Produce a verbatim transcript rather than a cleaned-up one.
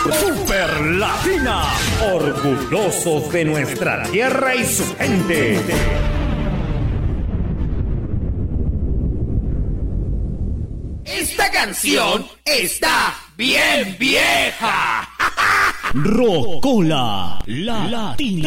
Super Latina, orgullosos de nuestra tierra y su gente. Esta canción está bien vieja. Rocola Latina.